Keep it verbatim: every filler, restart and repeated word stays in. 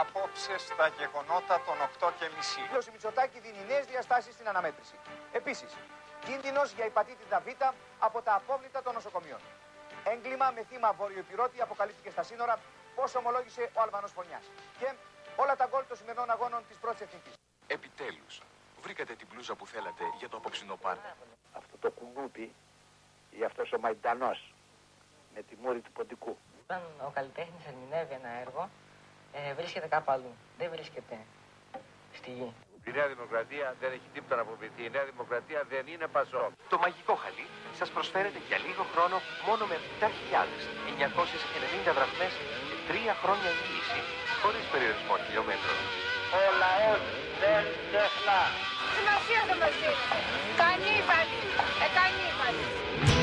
απόψε στα γεγονότα των οκτώ και μισή. Ο Μητσοτάκη δίνει νέες διαστάσεις στην αναμέτρηση. Επίσης, κίνδυνος για υπατήτηδα Β από τα απόβλητα των νοσοκομείων. Έγκλημα με θύμα βορειοϊπειρώτη αποκαλύφθηκε στα σύνορα, πώς ομολόγησε ο Αλβανός Φωνιάς. Και όλα τα γκολ των σημερινών αγώνων της πρώτης εθνικής. Επιτέλους, βρήκατε την μπλούζα που θέλατε για το απόψινό πάρτι. Αυτό το κουνούπι ή αυτός ο μαϊντανός με τη μούρη του ποντικού. Όταν ο καλλιτέχνης ερμηνεύει ένα έργο, ε, βρίσκεται κάπου αλλού. Δεν βρίσκεται στη γη. Η Νέα Δημοκρατία δεν έχει τίποτα να αποβηθεί. Η Νέα Δημοκρατία δεν είναι πασό. Το μαγικό χαλί σας προσφέρεται για λίγο χρόνο μόνο με επτά χιλιάδες εννιακόσιες ενενήντα δραχμές και τρία χρόνια εγγύηση, χωρίς περιορισμό χιλιόμετρων. Ο λαός δεν ξεχνά. Σημασία δεν μας δίνει. Κανεί πάλι. Ε, κανεί πάλι.